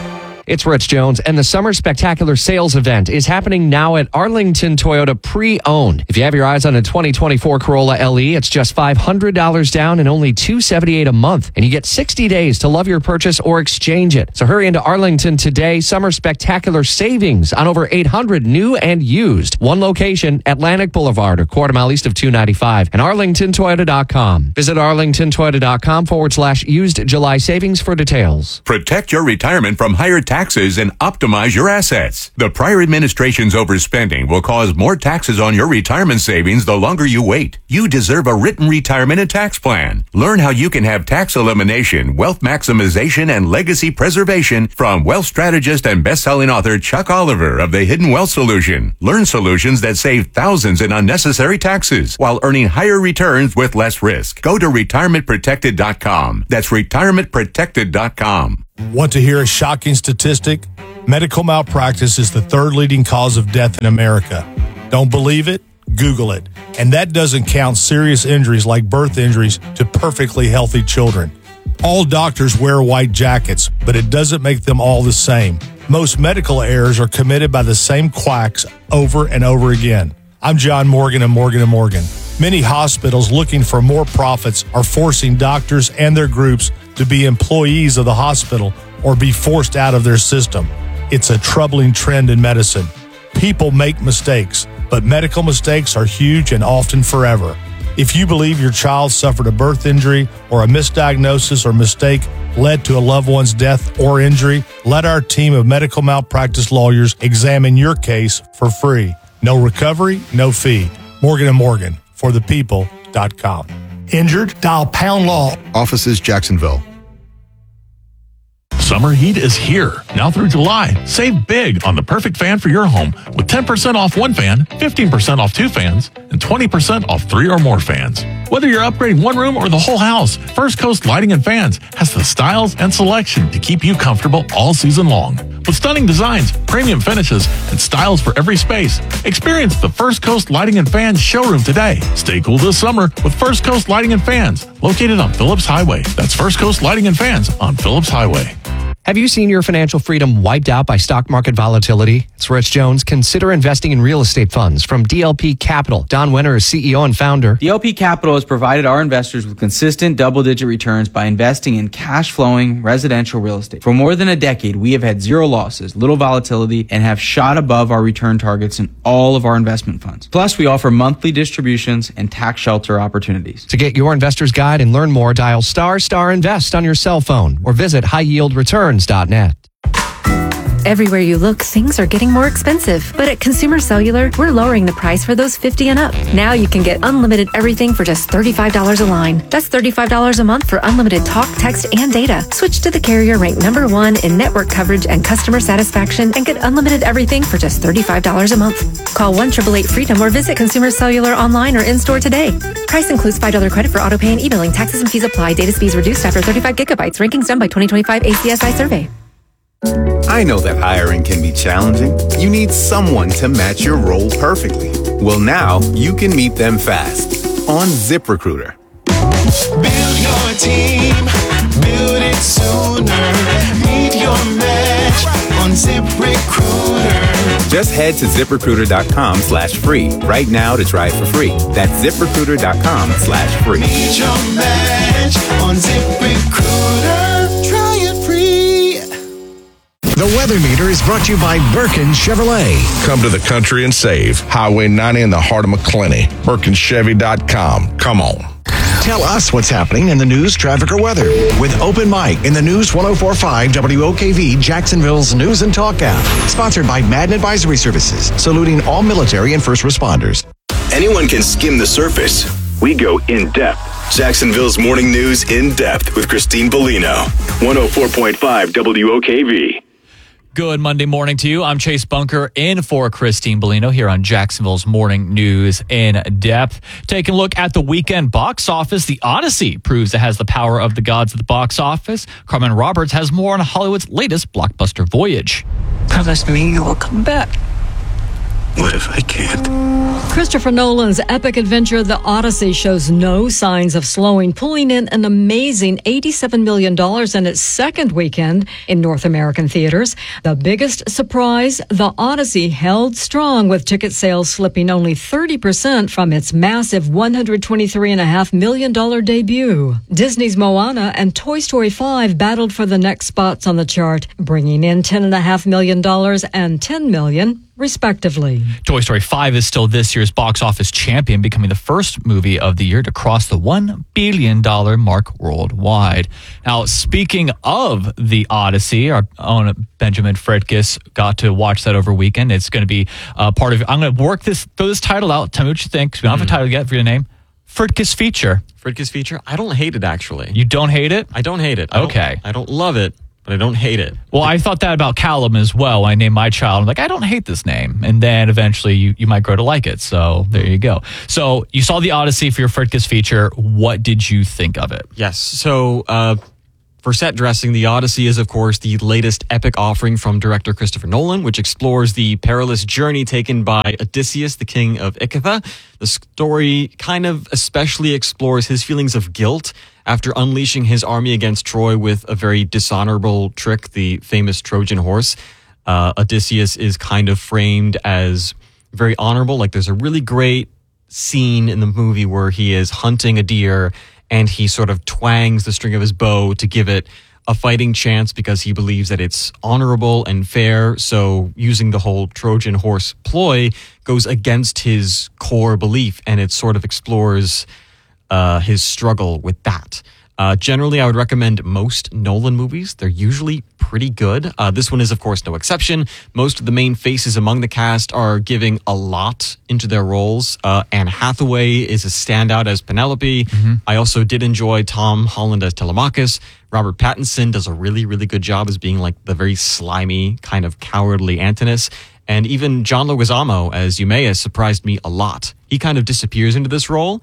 It's Rich Jones, and the Summer Spectacular Sales Event is happening now at Arlington Toyota Pre-Owned. If you have your eyes on a twenty twenty-four Corolla L E, it's just five hundred dollars down and only two hundred seventy-eight dollars a month. And you get sixty days to love your purchase or exchange it. So hurry into Arlington today. Summer Spectacular savings on over eight hundred new and used. One location, Atlantic Boulevard, a quarter mile east of two ninety-five, and arlington toyota dot com. Visit arlington toyota dot com forward slash used July savings for details. Protect your retirement from higher taxes and optimize your assets. The prior administration's overspending will cause more taxes on your retirement savings the longer you wait. You deserve a written retirement and tax plan. Learn how you can have tax elimination, wealth maximization, and legacy preservation from wealth strategist and best-selling author Chuck Oliver of The Hidden Wealth Solution. Learn solutions that save thousands in unnecessary taxes while earning higher returns with less risk. Go to retirement protected dot com. That's retirement protected dot com. Want to hear a shocking statistic? Medical malpractice is the third leading cause of death in America. Don't believe it? Google it. And that doesn't count serious injuries like birth injuries to perfectly healthy children. All doctors wear white jackets, but it doesn't make them all the same. Most medical errors are committed by the same quacks over and over again. I'm John Morgan of Morgan and Morgan. Many hospitals looking for more profits are forcing doctors and their groups to be employees of the hospital or be forced out of their system. It's a troubling trend in medicine. People make mistakes, but medical mistakes are huge and often forever. If you believe your child suffered a birth injury or a misdiagnosis or mistake led to a loved one's death or injury, let our team of medical malpractice lawyers examine your case for free. No recovery, no fee. Morgan and Morgan, for the people dot com. Injured? Dial pound law. Offices Jacksonville. Summer heat is here. Now through July, save big on the perfect fan for your home with ten percent off one fan, fifteen percent off two fans, and twenty percent off three or more fans. Whether you're upgrading one room or the whole house, First Coast Lighting and Fans has the styles and selection to keep you comfortable all season long. With stunning designs, premium finishes, and styles for every space, experience the First Coast Lighting and Fans showroom today. Stay cool this summer with First Coast Lighting and Fans, located on Phillips Highway. That's First Coast Lighting and Fans on Phillips Highway. Have you seen your financial freedom wiped out by stock market volatility? It's Rich Jones. Consider investing in real estate funds from D L P Capital. Don Winter is C E O and founder. D L P Capital has provided our investors with consistent double-digit returns by investing in cash-flowing residential real estate. For more than a decade, we have had zero losses, little volatility, and have shot above our return targets in all of our investment funds. Plus, we offer monthly distributions and tax shelter opportunities. To get your investor's guide and learn more, dial star star invest on your cell phone or visit high yield returns dot net. Everywhere you look, things are getting more expensive. But at Consumer Cellular, we're lowering the price for those fifty and up. Now you can get unlimited everything for just thirty-five dollars a line. That's thirty-five dollars a month for unlimited talk, text, and data. Switch to the carrier ranked number one in network coverage and customer satisfaction and get unlimited everything for just thirty-five dollars a month. Call one eight eight eight freedom or visit Consumer Cellular online or in-store today. Price includes five dollars credit for auto pay and e-billing. Taxes and fees apply. Data speeds reduced after thirty-five gigabytes. Rankings done by twenty twenty-five A C S I survey. I know that hiring can be challenging. You need someone to match your role perfectly. Well, now you can meet them fast on ZipRecruiter. Build your team, build it sooner. Meet your match on ZipRecruiter. Just head to ZipRecruiter.com slash free right now to try it for free. That's ZipRecruiter.com slash free. Meet your match on ZipRecruiter. Try it free. The Weather Meter is brought to you by Birkin Chevrolet. Come to the country and save. Highway ninety in the heart of McClenny. Birkin Chevy dot com. Come on. Tell us what's happening in the news, traffic, or weather with Open Mic in the News one oh four point five W O K V Jacksonville's News and Talk app. Sponsored by Madden Advisory Services, saluting all military and first responders. Anyone can skim the surface. We go in depth. Jacksonville's Morning News in depth with Christine Bellino. one oh four point five W O K V. Good Monday morning to you. I'm Chase Bunker in for Christine Bellino here on Jacksonville's Morning News in Depth. Taking a look at the weekend box office, The Odyssey proves it has the power of the gods at the box office. Carmen Roberts has more on Hollywood's latest blockbuster voyage. Promise me you will come back. live. I can't. Christopher Nolan's epic adventure, The Odyssey, shows no signs of slowing, pulling in an amazing eighty-seven million dollars in its second weekend in North American theaters. The biggest surprise, The Odyssey held strong, with ticket sales slipping only thirty percent from its massive one hundred twenty-three point five million dollars debut. Disney's Moana and Toy Story five battled for the next spots on the chart, bringing in ten point five million dollars and ten million dollars respectively. Toy Story five is still this year's box office champion, becoming the first movie of the year to cross the one billion dollars mark worldwide. Now, speaking of The Odyssey, our own Benjamin Fredkis got to watch that over weekend. It's going to be uh, part of, I'm going to work this, throw this title out. Tell me what you think. We don't have a title yet for your name. Fredkis Feature. Fredkis Feature? I don't hate it, actually. You don't hate it? I don't hate it. I okay. Don't, I don't love it, but I don't hate it. Well, I thought that about Callum as well. I named my child. I'm like, I don't hate this name. And then eventually you, you might grow to like it. So there you go. So you saw The Odyssey for your Fredkis Feature. What did you think of it? Yes. So uh, for set dressing, The Odyssey is, of course, the latest epic offering from director Christopher Nolan, which explores the perilous journey taken by Odysseus, the king of Ithaca. The story kind of especially explores his feelings of guilt after unleashing his army against Troy with a very dishonorable trick, the famous Trojan horse. Uh, Odysseus is kind of framed as very honorable. Like, there's a really great scene in the movie where he is hunting a deer and he sort of twangs the string of his bow to give it a fighting chance because he believes that it's honorable and fair. So using the whole Trojan horse ploy goes against his core belief, and it sort of explores Uh, his struggle with that. Uh, generally, I would recommend most Nolan movies. They're usually pretty good. Uh, this one is, of course, no exception. Most of the main faces among the cast are giving a lot into their roles. Uh, Anne Hathaway is a standout as Penelope. Mm-hmm. I also did enjoy Tom Holland as Telemachus. Robert Pattinson does a really, really good job as being like the very slimy, kind of cowardly Antinous. And even John Leguizamo as Eumaeus surprised me a lot. He kind of disappears into this role.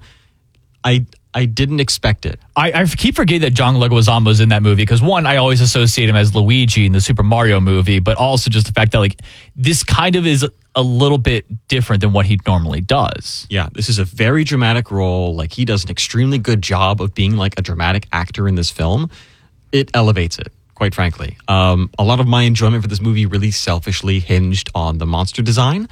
I I didn't expect it. I, I keep forgetting that John Leguizamo is in that movie because, one, I always associate him as Luigi in the Super Mario movie, but also just the fact that, like, this kind of is a little bit different than what he normally does. Yeah, this is a very dramatic role. Like, he does an extremely good job of being like a dramatic actor in this film. It elevates it, quite frankly. Um, a lot of my enjoyment for this movie really selfishly hinged on the monster design,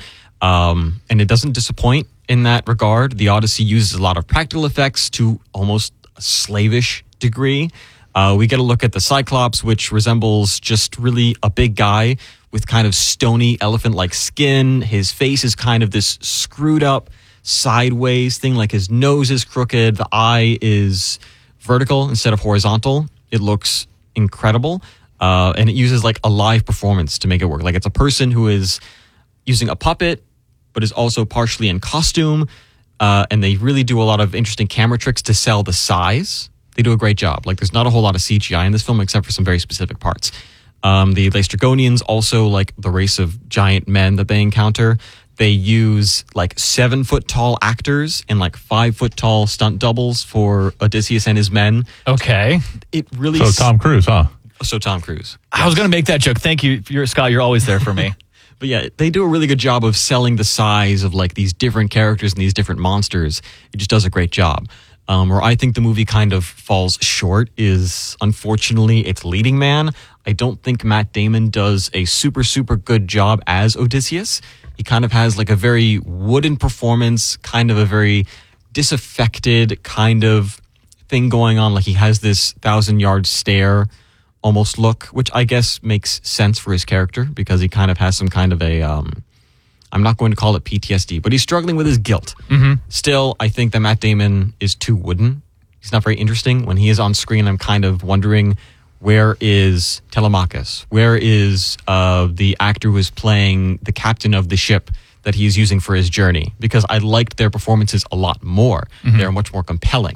um, and it doesn't disappoint. In that regard, The Odyssey uses a lot of practical effects to almost a slavish degree. Uh, we get a look at the Cyclops, which resembles just really a big guy with kind of stony elephant-like skin. His face is kind of this screwed up sideways thing, like his nose is crooked. The eye is vertical instead of horizontal. It looks incredible. Uh, and it uses like a live performance to make it work. Like, it's a person who is using a puppet but is also partially in costume. Uh, and they really do a lot of interesting camera tricks to sell the size. They do a great job. Like, there's not a whole lot of C G I in this film except for some very specific parts. Um, the Laestrygonians, also like the race of giant men that they encounter, they use like seven foot tall actors and like five foot tall stunt doubles for Odysseus and his men. Okay. It really... So Tom Cruise, huh? So Tom Cruise. I was going to make that joke. Thank you. You're, Scott, you're always there for me. But yeah, they do a really good job of selling the size of like these different characters and these different monsters. It just does a great job. Um, where I think the movie kind of falls short is, unfortunately, its leading man. I don't think Matt Damon does a super, super good job as Odysseus. He kind of has like a very wooden performance, kind of a very disaffected kind of thing going on. Like, he has this thousand yard stare almost look, which I guess makes sense for his character because he kind of has some kind of a, um, I'm not going to call it P T S D, but he's struggling with his guilt. Mm-hmm. Still, I think that Matt Damon is too wooden. He's not very interesting. When he is on screen, I'm kind of wondering, where is Telemachus? Where is uh, the actor who is playing the captain of the ship that he is using for his journey? Because I liked their performances a lot more. Mm-hmm. They're much more compelling.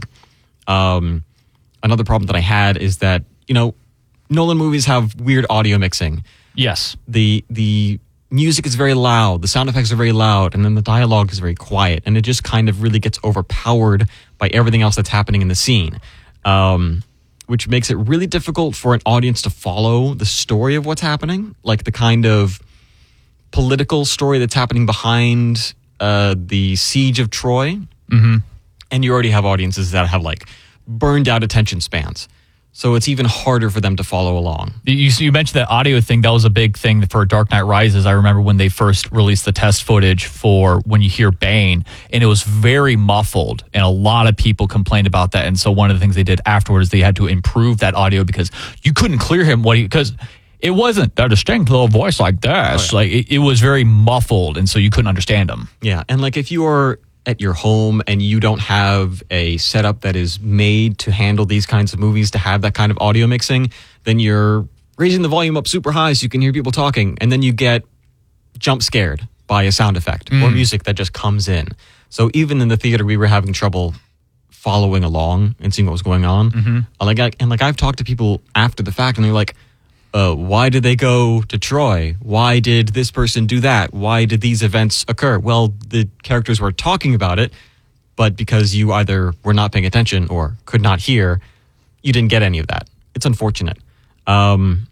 Um, another problem that I had is that, you know, Nolan movies have weird audio mixing. Yes. The the music is very loud, the sound effects are very loud, and then the dialogue is very quiet, and it just kind of really gets overpowered by everything else that's happening in the scene, um, which makes it really difficult for an audience to follow the story of what's happening, like the kind of political story that's happening behind uh, the siege of Troy. Mm-hmm. And you already have audiences that have like burned out attention spans. So it's even harder for them to follow along. You, you mentioned that audio thing. That was a big thing for Dark Knight Rises. I remember when they first released the test footage for when you hear Bane, and it was very muffled, and a lot of people complained about that. And so one of the things they did afterwards, they had to improve that audio because you couldn't clear him what he because it wasn't a distinct little voice like this. Oh, yeah. Like it, it was very muffled, and so you couldn't understand him. Yeah, and like if you are at your home and you don't have a setup that is made to handle these kinds of movies, to have that kind of audio mixing, then you're raising the volume up super high so you can hear people talking, and then you get jump scared by a sound effect mm. or music that just comes in. So even in the theater, we were having trouble following along and seeing what was going on. Mm-hmm. Like, I, and like I've talked to people after the fact, and they're like, Uh, why did they go to Troy? Why did this person do that? Why did these events occur? Well, the characters were talking about it, but because you either were not paying attention or could not hear, you didn't get any of that. It's unfortunate. Um,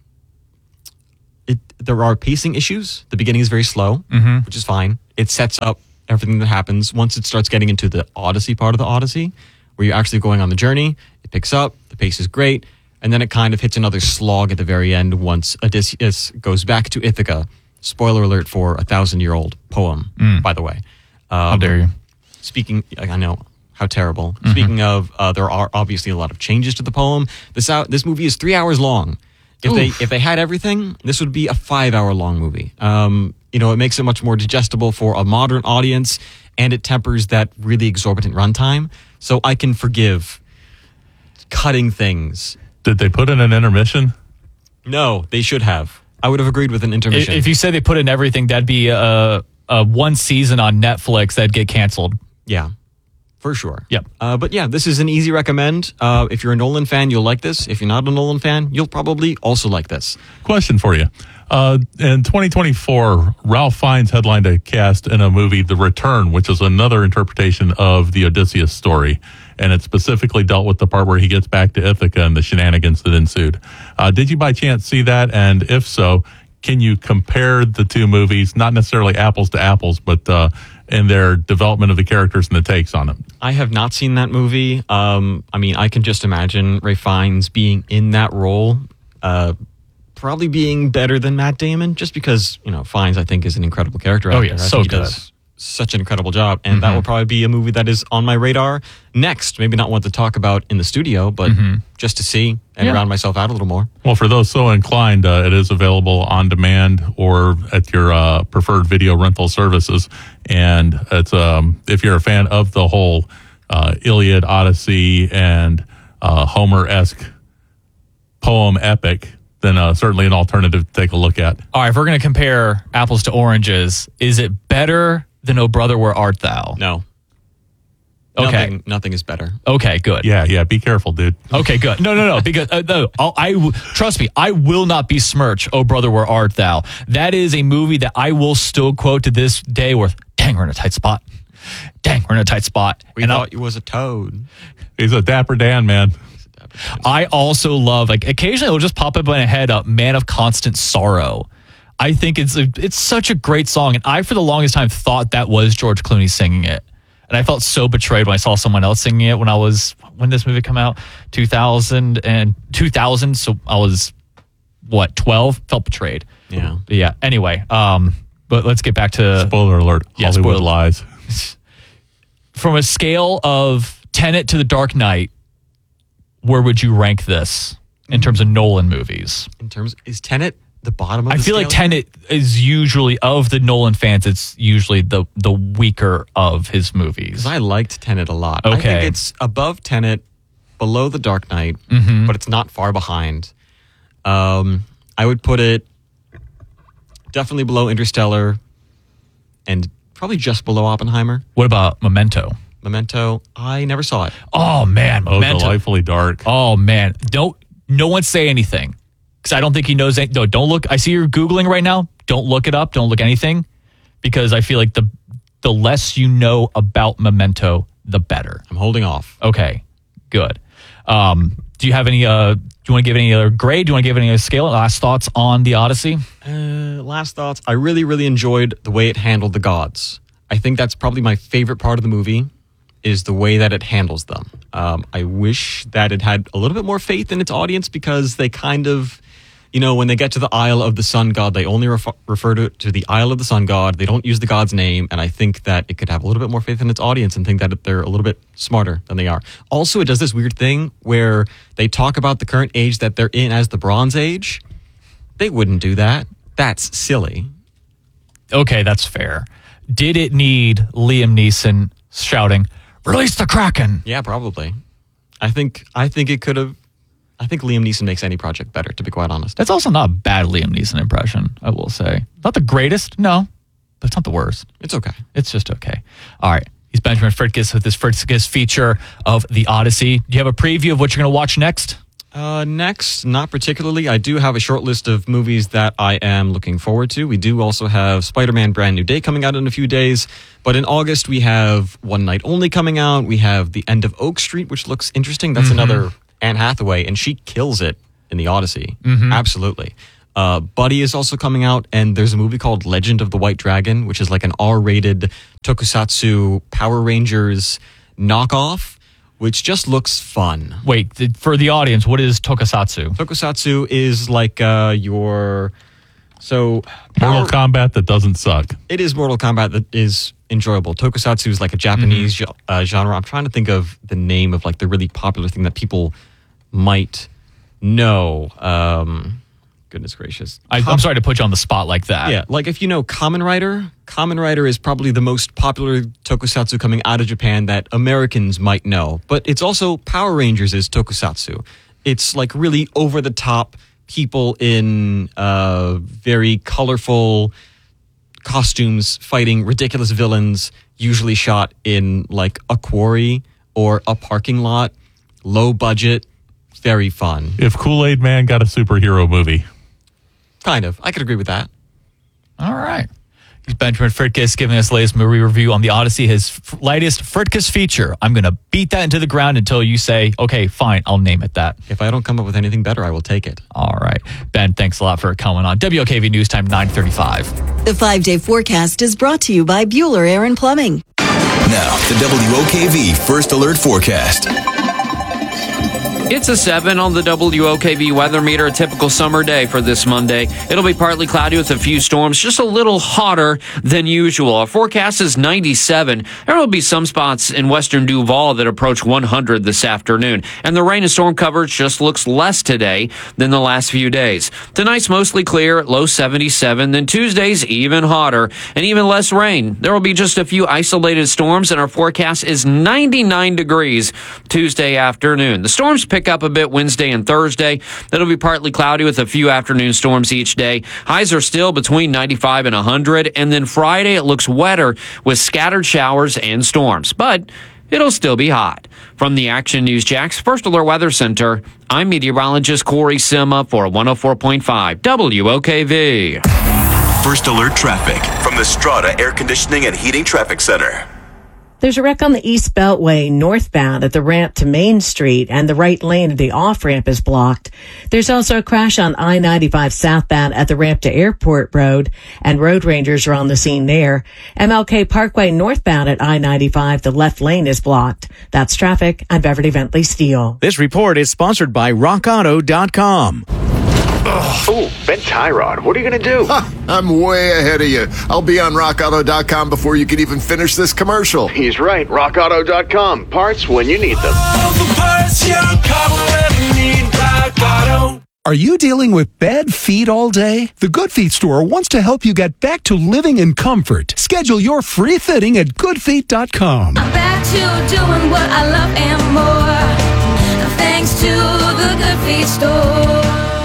it, there are pacing issues. The beginning is very slow, mm-hmm. which is fine. It sets up everything that happens. Once it starts getting into the Odyssey part of the Odyssey, where you're actually going on the journey, it picks up, the pace is great. And then it kind of hits another slog at the very end once Odysseus goes back to Ithaca. Spoiler alert for a thousand-year-old poem, mm. by the way. Um, how dare you? Speaking, I know, how terrible. Mm-hmm. Speaking of, uh, there are obviously a lot of changes to the poem. This out, this movie is three hours long. If Oof. they if they had everything, this would be a five-hour-long movie. Um, you know, it makes it much more digestible for a modern audience, and it tempers that really exorbitant runtime. So I can forgive cutting things. Did they put in an intermission? No, they should have. I would have agreed with an intermission. If you said they put in everything, that'd be a, a one season on Netflix that'd get canceled. Yeah, for sure. Yep. Uh, but yeah, this is an easy recommend. Uh, if you're a Nolan fan, you'll like this. If you're not a Nolan fan, you'll probably also like this. Question for you. Uh, in twenty twenty-four, Ralph Fiennes headlined a cast in a movie, The Return, which is another interpretation of the Odysseus story. And it specifically dealt with the part where he gets back to Ithaca and the shenanigans that ensued. Uh, did you by chance see that? And if so, can you compare the two movies, not necessarily apples to apples, but uh, in their development of the characters and the takes on them? I have not seen that movie. Um, I mean, I can just imagine Ralph Fiennes being in that role, uh, probably being better than Matt Damon, just because, you know, Fiennes, I think, is an incredible character. Oh, yeah, so he good. Does such an incredible job, and Mm-hmm. that will probably be a movie that is on my radar next. Maybe not one to talk about in the studio, but Mm-hmm. just to see and Yeah. round myself out a little more. Well, for those so inclined, uh, it is available on demand or at your uh, preferred video rental services. And it's um, if you're a fan of the whole uh, Iliad, Odyssey, and uh, Homer-esque poem epic, then uh, certainly an alternative to take a look at. All right, if we're going to compare apples to oranges, is it better than Oh Brother, Where Art Thou? No. Okay. Nothing, nothing is better. Okay, good. Yeah, yeah. Be careful, dude. Okay, good. No, no, no. Because uh, no, I'll, I w- trust me, I will not besmirch Oh Brother, Where Art Thou. That is a movie that I will still quote to this day. Where, dang, we're in a tight spot. Dang, we're in a tight spot. We and thought I'll, it was a toad. He's a Dapper Dan, man. I also love, like, occasionally it'll just pop up in my head, uh, Man of Constant Sorrow. I think it's a, it's such a great song, and I, for the longest time, thought that was George Clooney singing it. And I felt so betrayed when I saw someone else singing it when I was, when this movie came out, two thousand and two thousand, so I was, what, twelve? Felt betrayed. Yeah. But yeah, anyway, um, but let's get back to... Spoiler alert, Yeah, Hollywood spoiler. lies. From a scale of Tenet to The Dark Knight, where would you rank this in terms of Nolan movies? In terms, is Tenet the bottom of I the feel scale? like Tenet is usually, of the Nolan fans, it's usually the the weaker of his movies. Because I liked Tenet a lot. I Okay. think it's above Tenet, below The Dark Knight, Mhm. but it's not far behind. Um, I would put it definitely below Interstellar and probably just below Oppenheimer. What about Memento? Memento, I never saw it. Oh, man. Oh, Memento. delightfully dark. Oh, man. Don't, no one say anything. Because I don't think he knows. Any, no, don't look. I see you're Googling right now. Don't look it up. Don't look anything. Because I feel like the the less you know about Memento, the better. I'm holding off. Okay, good. Um, do you have any uh, you want to give any other grade? Do you want to give any other scale? Last thoughts on the Odyssey? Uh, last thoughts. I really, really enjoyed the way it handled the gods. I think that's probably my favorite part of the movie, is the way that it handles them. Um, I wish that it had a little bit more faith in its audience, because they kind of, you know, when they get to the Isle of the Sun God, they only refer, refer to it to the Isle of the Sun God. They don't use the god's name, and I think that it could have a little bit more faith in its audience and think that they're a little bit smarter than they are. Also, it does this weird thing where they talk about the current age that they're in as the Bronze Age. They wouldn't do that. That's silly. Okay, that's fair. Did it need Liam Neeson shouting, "Release the Kraken"? Yeah, probably. I think I think it could have. I think Liam Neeson makes any project better, to be quite honest. That's also not a bad Liam Neeson impression, I will say. Not the greatest, no. That's not the worst. It's okay. It's just okay. All right. He's Benjamin Fritkiss with this Fritkiss feature of The Odyssey. Do you have a preview of what you're going to watch next? Uh, next, not particularly. I do have a short list of movies that I am looking forward to. We do also have Spider-Man Brand New Day coming out in a few days. But in August, we have One Night Only coming out. We have The End of Oak Street, which looks interesting. That's mm-hmm. another Anne Hathaway, and she kills it in The Odyssey. Mm-hmm. Absolutely. Uh, Buddy is also coming out, and there's a movie called Legend of the White Dragon, which is like an R-rated tokusatsu Power Rangers knockoff, which just looks fun. Wait, th- for the audience, what is tokusatsu? Tokusatsu is like uh, your... So Mortal Power, Kombat that doesn't suck. It is Mortal Kombat that is enjoyable. Tokusatsu is like a Japanese mm-hmm. uh, genre. I'm trying to think of the name of like the really popular thing that people might know. Um, goodness gracious. I, I'm sorry to put you on the spot like that. Yeah, like if you know Kamen Rider, Kamen Rider is probably the most popular tokusatsu coming out of Japan that Americans might know. But it's also Power Rangers is tokusatsu. It's like really over-the-top people in uh, very colorful costumes fighting ridiculous villains, usually shot in like a quarry or a parking lot. Low budget, very fun. If Kool-Aid Man got a superhero movie. Kind of. I could agree with that. All right. He's Benjamin Fritkiss giving us latest movie review on The Odyssey, his f- latest Fritkiss feature. I'm going to beat that into the ground until you say, okay, fine, I'll name it that. If I don't come up with anything better, I will take it. All right. Ben, thanks a lot for coming on. W O K V News Time nine thirty-five. The five-day forecast is brought to you by Bueller Air and Plumbing. Now, the W O K V First Alert Forecast. It's a seven on the W O K V weather meter, a typical summer day for this Monday. It'll be partly cloudy with a few storms, just a little hotter than usual. Our forecast is ninety-seven. There will be some spots in western Duval that approach one hundred this afternoon. And the rain and storm coverage just looks less today than the last few days. Tonight's mostly clear, low seventy-seven. Then Tuesday's even hotter and even less rain. There will be just a few isolated storms, and our forecast is ninety-nine degrees Tuesday afternoon. The storms pick up a bit Wednesday and Thursday. It'll be partly cloudy with a few afternoon storms each day. Highs are still between ninety-five and one hundred. And then Friday, it looks wetter with scattered showers and storms. But it'll still be hot. From the Action News Jax First Alert Weather Center, I'm meteorologist Corey Sima for one oh four point five W O K V. First Alert Traffic from the Strata Air Conditioning and Heating Traffic Center. There's a wreck on the East Beltway northbound at the ramp to Main Street, and the right lane of the off-ramp is blocked. There's also a crash on I ninety-five southbound at the ramp to Airport Road, and road rangers are on the scene there. M L K Parkway northbound at I ninety-five, the left lane is blocked. That's traffic. I'm Beverly Bentley Steele. This report is sponsored by rock auto dot com. Oh, Ben Tyrod, what are you going to do? Ha, I'm way ahead of you. I'll be on rock auto dot com before you can even finish this commercial. He's right. rock auto dot com. Parts when you need them. All the parts your car will ever need, Rock Auto. Are you dealing with bad feet all day? The Good Feet store wants to help you get back to living in comfort. Schedule your free fitting at good feet dot com. I'm back to doing what I love and more. Thanks to the Good Feet store.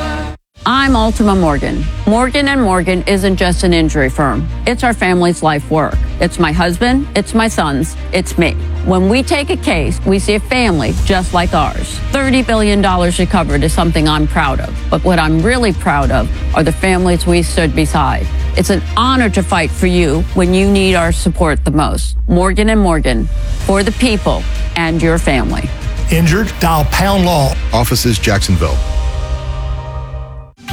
I'm Ultima Morgan. Morgan and Morgan isn't just an injury firm. It's our family's life work. It's my husband, it's my sons, it's me. When we take a case, we see a family just like ours. thirty billion dollars recovered is something I'm proud of. But what I'm really proud of are the families we stood beside. It's an honor to fight for you when you need our support the most. Morgan and Morgan, for the people and your family. Injured? Dial Pound Law. Offices Jacksonville.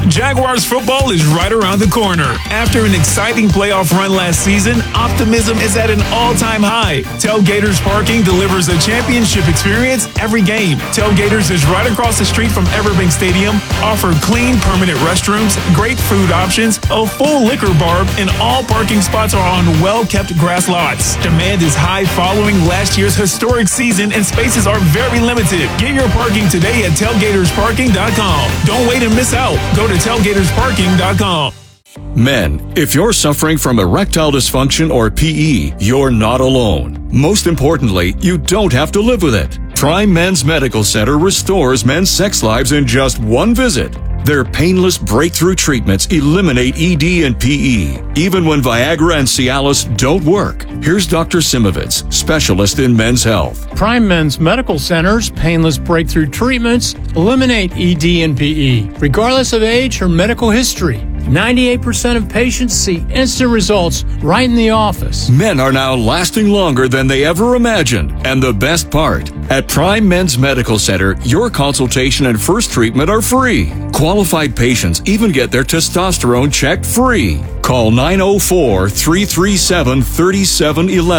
Jaguars football is right around the corner. After an exciting playoff run last season, optimism is at an all-time high. Tailgaters Parking delivers a championship experience every game. Tailgaters is right across the street from Everbank Stadium, offer clean, permanent restrooms, great food options, a full liquor bar, and all parking spots are on well-kept grass lots. Demand is high following last year's historic season, and spaces are very limited. Get your parking today at tailgaters parking dot com. Don't wait and miss out. Go to tailgaters parking dot com. Men, if you're suffering from erectile dysfunction or P E, you're not alone. Most importantly, you don't have to live with it. Prime Men's Medical Center restores men's sex lives in just one visit. Their painless breakthrough treatments eliminate E D and P E, even when Viagra and Cialis don't work. Here's Doctor Simovitz, specialist in men's health. Prime Men's Medical Center's painless breakthrough treatments eliminate E D and P E, regardless of age or medical history. ninety-eight percent of patients see instant results right in the office. Men are now lasting longer than they ever imagined. And the best part, at Prime Men's Medical Center, your consultation and first treatment are free. Qualified patients even get their testosterone checked free. Call nine oh four, three three seven, three seven one one.